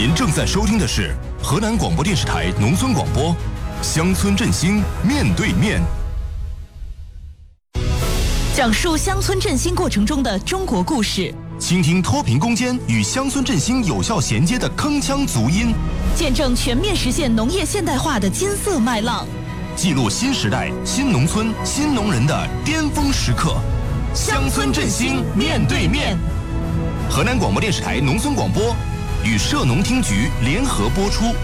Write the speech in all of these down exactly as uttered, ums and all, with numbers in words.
您正在收听的是河南广播电视台农村广播，乡村振兴面对面， 讲述乡村振兴过程中的中国故事， 倾听脱贫攻坚与乡村振兴有效衔接的铿锵足音， 见证全面实现农业现代化的金色麦浪， 记录新时代新农村新农人的巅峰时刻。乡村振兴面对面，河南广播电视台农村广播与社农厅局联合播出。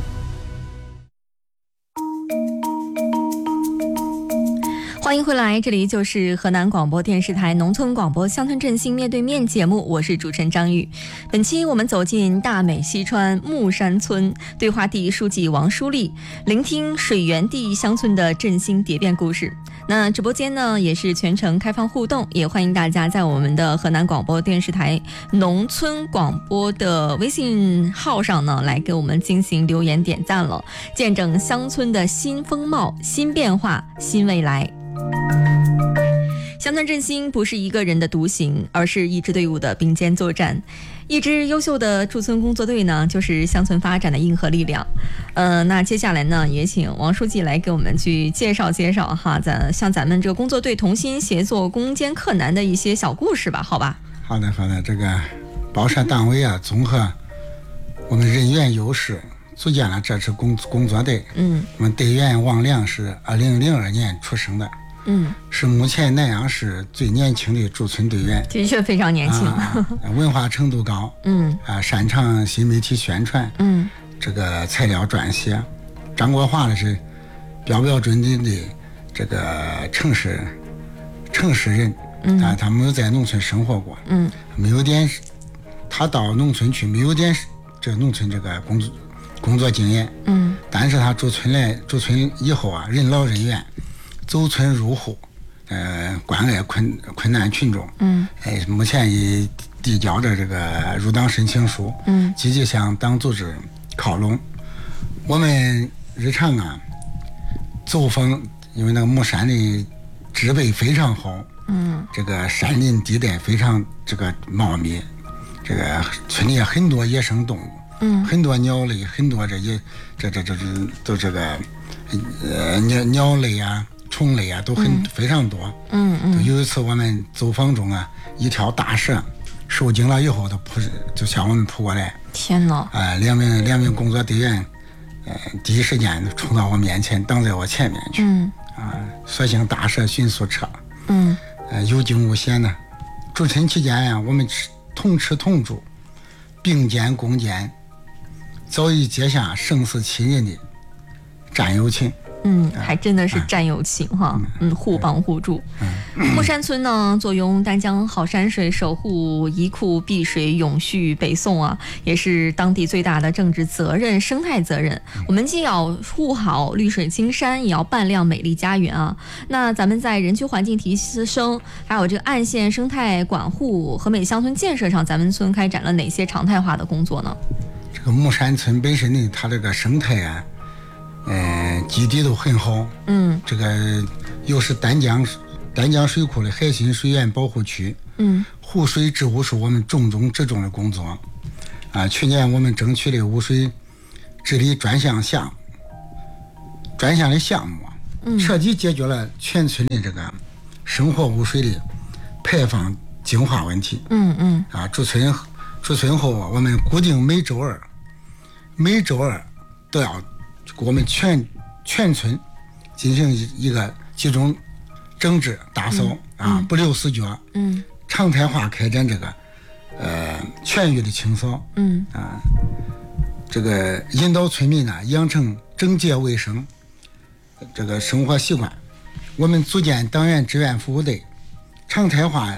欢迎回来，这里就是河南广播电视台农村广播乡村振兴面对面节目，我是主持人张玉。本期我们走进大美西川木山村，对话地书记王书立，聆听水源地乡村的振兴蝶变故事。那直播间呢也是全程开放互动，也欢迎大家在我们的河南广播电视台农村广播的微信号上呢来给我们进行留言点赞了，见证乡村的新风貌、新变化、新未来。乡村振兴不是一个人的独行，而是一支队伍的并肩作战。一支优秀的驻村工作队呢，就是乡村发展的硬核力量。呃，那接下来呢，也请王书记来给我们去介绍介绍哈，咱像咱们这个工作队同心协作、攻坚克难的一些小故事吧，好吧？ 好的，好的。这个报社单位啊，综合我们人员优势，组建了这支工工作队。嗯，我们队员王亮是二零零二年出生的。嗯，是目前南阳市最年轻的驻村队员， 的确非常年轻， 啊、文化程度高，嗯，啊，擅长新媒体宣传，嗯，这个材料撰写，掌握话的是标标准准的这个城市城市人，嗯，啊，他没有在农村生活过，嗯，没有点，他到农村去没有点这农村这个工作工作经验，嗯，但是他驻村来驻村以后啊，任劳任怨。走村入户，呃，关爱困困难群众。嗯，哎，目前已递交着这个入党申请书。嗯，积极向党组织靠拢。我们日常啊，走访，因为那个木山的植被非常好。嗯，这个山林地带非常这个茂密，这个村里很多野生动物。嗯，很多鸟类，很多这些这这这这都这个呃鸟鸟类啊。虫类啊都很、嗯、非常多，嗯嗯。有一次我们走访中啊，一条大蛇受惊了以后，它扑就向我们扑过来。 天哪！ 啊、呃，两名两名工作队员，呃，第一时间冲到我面前，挡在我前面去。嗯。啊、呃，所幸大蛇迅速撤。嗯。呃，有惊无险呢。驻村期间呀，我们吃同吃同住，并肩共建，早已结下生死亲人的战友情。 嗯，还真的是战友情哈，嗯，互帮互助。木山村呢，坐拥丹江好山水，守护宜库碧水永续北宋啊，也是当地最大的政治责任、生态责任。我们既要护好绿水青山，也要扮亮美丽家园啊。那咱们在人居环境提升，还有这个岸线生态管护和美乡村建设上，咱们村开展了哪些常态化的工作呢？ 这个木山村本身呢，它这个生态啊。呃，基地都很好，嗯，这个又是丹江丹江水库的海心水源保护区，嗯，湖水治污是我们重中之重的工作，啊，去年我们争取的污水治理专项项专项的项目，嗯，彻底解决了全村的这个生活污水的排放净化问题，嗯嗯，啊，驻村驻村后，我们固定每周二每周二都要。我们全全村进行一个集中整治打扫、嗯、啊，不留死角，嗯，常态化开展这个呃全域的清扫，嗯啊，这个引导村民呢养成整洁卫生这个生活习惯。我们组建党员志愿服务队，常态化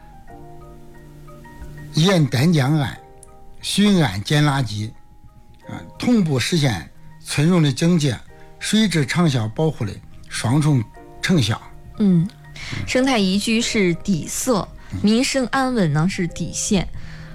沿丹江岸巡岸捡垃圾，啊，同步实现。村容的整洁、水质长效保护的双重成效。 嗯，生态宜居是底色，民生安稳呢是底线。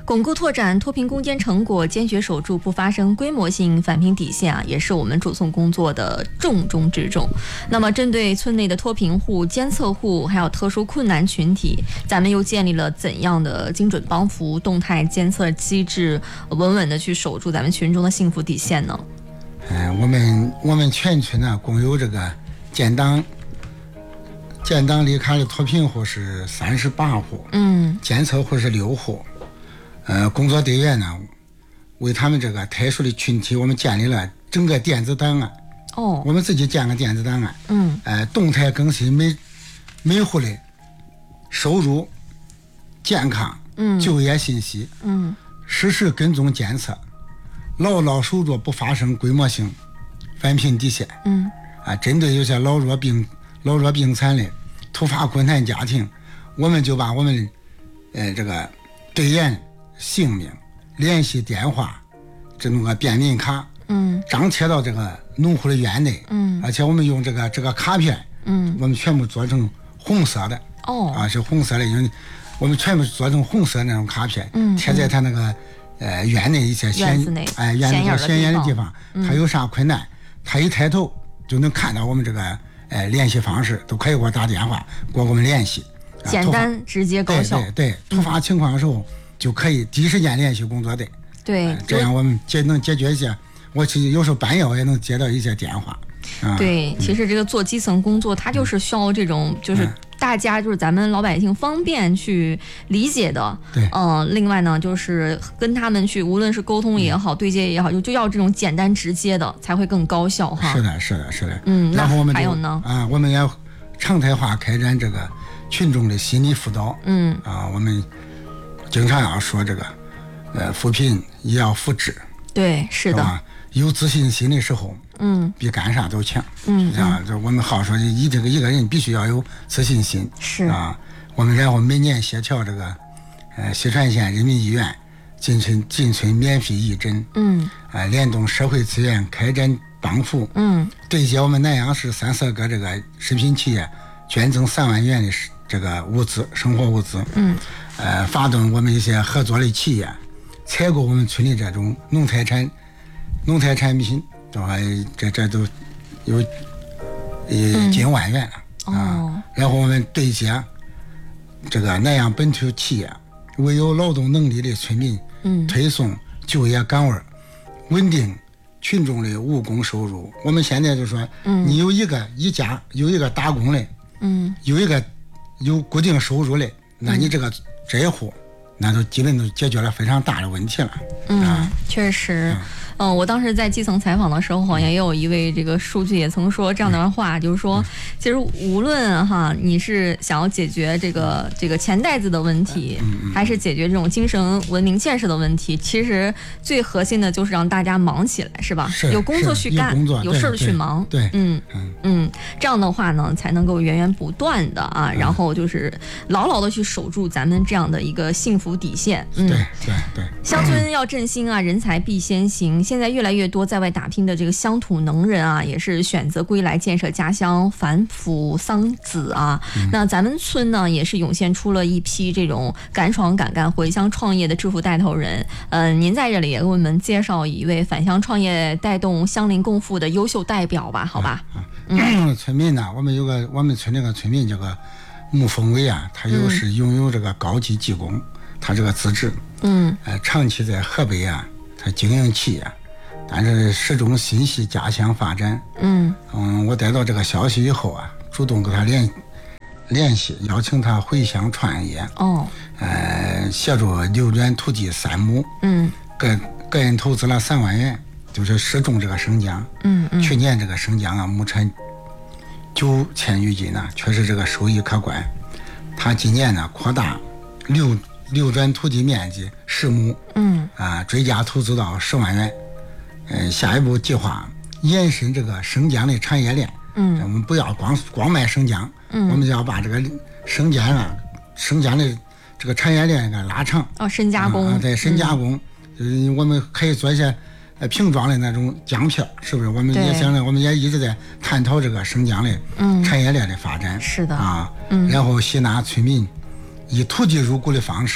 巩固拓展脱贫攻坚成果，坚决守住不发生规模性返贫底线啊，也是我们主村工作的重中之重。那么，针对村内的脱贫户、监测户，还有特殊困难群体，咱们又建立了怎样的精准帮扶、动态监测机制，稳稳的去守住咱们群众的幸福底线呢？ 嗯、呃，我们我们全村呢，共有这个建档建档离开的脱贫户是三十八户，嗯，监测户是六户。呃，工作队员呢，为他们这个特殊的群体，我们建立了整个电子档案。哦，我们自己建个电子档案。嗯，呃，动态更新每每户的收入、健康、嗯、就业信息。嗯，实时跟踪监测，牢牢守住不发生规模性返贫底线。嗯，啊，针对有些老弱病老弱病残的突发困难家庭，我们就把我们呃这个队员姓名、联系电话、这种个便民卡，嗯，张贴到这个农户的院内，嗯，而且我们用这个这个卡片，嗯，我们全部做成红色的，哦，啊是红色的，因为我们全部做成红色那种卡片，嗯，贴在他那个呃院内一些显哎院子显眼的地方，他有啥困难，他一抬头就能看到我们这个呃联系方式，都可以给我打电话，给我们联系， 简单直接高效， 对对对，突发情况的时候。就可以第一时间联系工作队， 对、 呃，这样我们解能解决一些。我其实有时候半夜我也能接到一些电话。 啊、对，其实这个做基层工作，它就是需要这种，就是大家就是咱们老百姓方便去理解的。 对， 嗯、呃，另外呢，就是跟他们去，无论是沟通也好，嗯、对接也好，就就要这种简单直接的，才会更高效哈。 是的，是的，是的。 嗯， 然后我们还有呢， 啊，我们要常态化开展这个群众的心理辅导。嗯，啊，我们。经常要说这个，呃，扶贫也要扶志。 对，是的。 是有自信心的时候，嗯，比干啥都强。嗯，啊，这我们好说，一这个一个人必须要有自信心。 是啊，我们然后每年协调这个，呃，西川县人民医院进村进村免费义诊。嗯，呃，联动社会资源开展帮扶。嗯，对接我们南阳市三四个这个食品企业，捐赠三万元的这个物资，生活物资。嗯。呃，发动我们一些合作的企业，采购我们村里这种农特产、农特产品，对吧？这这都有呃近万元了、嗯、啊、哦。然后我们对接这个南阳本土企业，为有劳动能力的村民，嗯，推送就业岗位，稳定群众的务工收入。我们现在就说，嗯，你有一个一家有一个打工的，嗯，有一个有固定收入的，那你这个。这一户，那都基本都解决了非常大的问题了。 嗯，啊、确实。嗯嗯，我当时在基层采访的时候，好像也有一位这个书记也曾说这样的话，就是说，其实无论哈你是想要解决这个这个钱袋子的问题，还是解决这种精神文明建设的问题，其实最核心的就是让大家忙起来，是吧？ 是有工作去干，有, 有事儿去忙。 对， 嗯嗯嗯，这样的话呢，才能够源源不断的啊，然后就是牢牢的去守住咱们这样的一个幸福底线。 嗯，对对对。 乡村要振兴啊，人才必先行。现在越来越多在外打拼的这个乡土能人啊，也是选择归来建设家乡，反哺桑梓啊。嗯、那咱们村呢，也是涌现出了一批这种敢闯敢干、回乡创业的致富带头人。呃，您在这里也给我们介绍一位返乡创业、带动乡邻共富的优秀代表吧？好吧。 啊啊、嗯，村民呢，我们有个我们村那个村民叫个穆凤伟啊，他又是拥有这个高级技工，他这个资质，嗯，呃，长期在河北啊，他经营企业。但是始终心系家乡发展。嗯嗯，我得到这个消息以后啊，主动跟他联联系，邀请他回乡创业。哦，呃，协助流转土地三亩。嗯，个个人投资了三万元，就是试种这个生姜。嗯嗯，去年这个生姜啊，亩产九千余斤呢，确实这个收益可观。他今年呢，扩大流流转土地面积十亩。嗯，啊，追加投资到十万元。呃，下一步计划延伸这个生姜的产业链。嗯，我们不要光光卖生姜，嗯，我们就要把这个生姜啊，生姜的这个产业链给拉长。 哦，深加工。 啊，对，深加工，嗯，我们可以做一些呃瓶装的那种姜片，是不是？我们也想着，我们也一直在探讨这个生姜的产业链的发展。 是的。 啊，嗯，然后吸纳村民以土地入股的方式，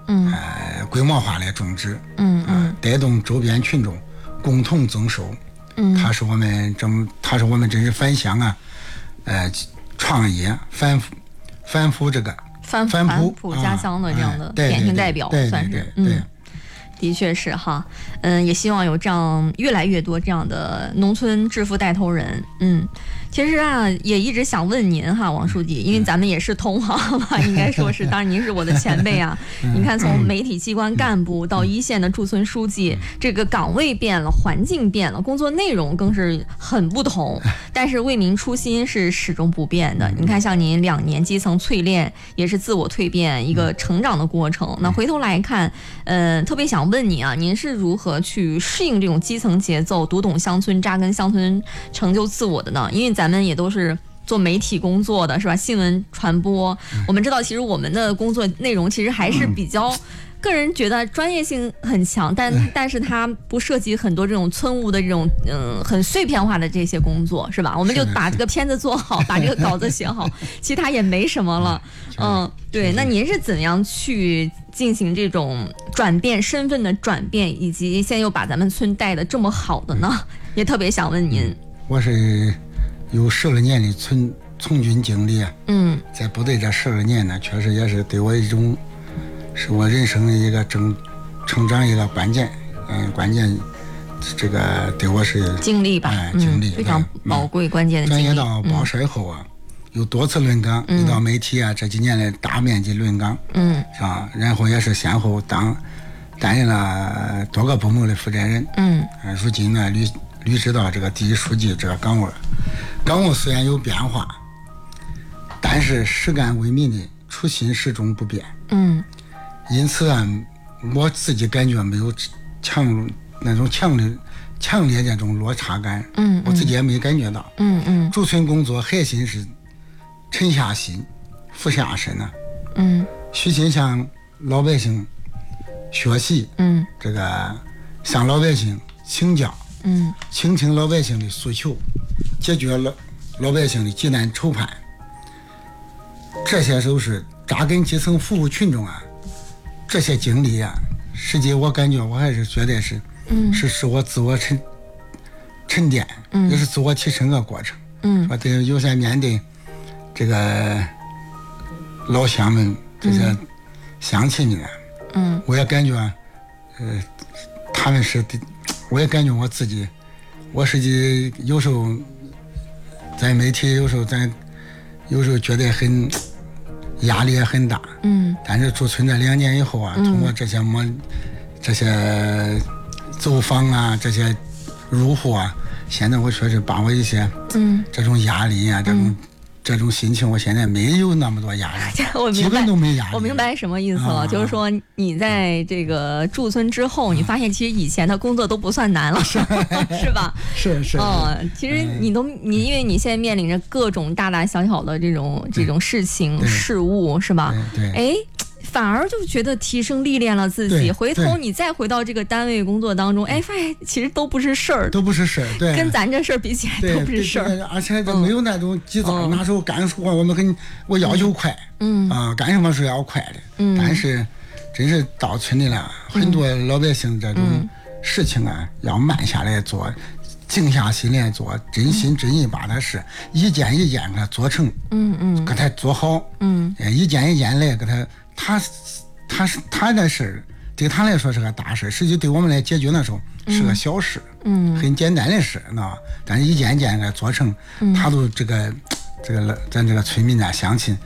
嗯， 呃，规模化的种植， 嗯嗯、 呃，带动周边群众共同增收。 嗯， 它是我们这么，它是我们真是返乡啊，呃，创业反腐反腐这个反反腐家乡的这样的典型代表， 对算是嗯。的确是哈，嗯，也希望有这样越来越多这样的农村致富带头人。嗯，其实啊，也一直想问您哈，王书记，因为咱们也是同行嘛，应该说是，当然您是我的前辈啊。你看，从媒体机关干部到一线的驻村书记，这个岗位变了，环境变了，工作内容更是很不同，但是为民初心是始终不变的。你看，像您两年基层淬炼，也是自我蜕变一个成长的过程。那回头来看，呃，特别想问你啊，您是如何去适应这种基层节奏，读懂乡村，扎根乡村，成就自我的呢？因为咱们也都是做媒体工作的，是吧？新闻传播，我们知道，其实我们的工作内容其实还是比较，个人觉得专业性很强，但但是它不涉及很多这种村务的这种嗯很碎片化的这些工作，是吧？我们就把这个片子做好，把这个稿子写好，其他也没什么了。嗯，对。那您是怎样去进行这种转变身份的转变，以及现在又把咱们村带的这么好的呢？也特别想问您。 我是有十二年的从从军经历啊， 嗯， 在部队这十二年呢，确实也是对我一种，是我人生的一个成成长一个关键，嗯，关键这个对我是经历吧， 哎，经历、 嗯、非常宝贵、嗯、关键的经历。 转业到报社以后啊，嗯、有多次轮岗，遇、嗯、到媒体啊，这几年来大面积轮岗， 嗯， 是吧？然后也是先后当担任了多个部门的负责人， 嗯， 呃，如今呢履履职到这个第一书记这个岗位，岗位虽然有变化，但是实干为民的初心始终不变， 嗯， 因此啊，我自己感觉没有强那种强烈强烈这种落差感， 嗯， 我自己也没感觉到， 嗯嗯， 驻村工作核心是沉下心，俯下身啊， 嗯， 虚心向老百姓学习， 嗯， 这个向老百姓请教， 嗯， 倾听老百姓的诉求，解决老老百姓的急难愁盼，这些都是扎根基层服务群众啊，这些经历啊，实际我感觉我还是觉得是， 嗯， 是是我自我沉沉淀， 嗯， 也是自我提升的过程， 嗯， 我得有些面对这个老乡们这些乡亲们， 嗯， 我也感觉，呃，他们是，我也感觉我自己，我实际有时候在媒体，有时候咱有时候觉得很压力也很大， 嗯， 但是驻村这两年以后啊， 嗯、 通过这些么这些走访啊，这些入户啊，现在我确实把我一些嗯这种压力啊，这种。 嗯这种心情，我现在没有那么多压力， 我明白， 基本都没压力。 我明白什么意思了，啊、就是说你在这个驻村之后，你发现其实以前的工作都不算难了，是是吧？ 是是。 哦，其实你都你因为你现在面临着各种大大小小的这种这种事情事物，是吧？ 对。 哎。反而就觉得提升历练了自己，回头你再回到这个单位工作当中，哎，发现其实都不是事儿， 都不是事儿，对， 跟咱这事儿比起来都不是事儿， 而且都没有那种急躁。嗯、那时候干活我们很，我要求快， 嗯啊、呃，干什么是要快的， 嗯， 但是真是到村里了， 嗯、 很多老百姓这种事情啊，嗯、要慢下来做。静下心来做，真心真意把它事一件一件给它做成， 嗯嗯， 给它做好， 嗯， 一件一件来给它，他他是他的事儿，对他来说是个大事，实际对我们来解决的时候是个小事， 嗯， 很简单的事，那但是一件一件给它做成， 嗯、 他都这个这个咱这个村民啊乡亲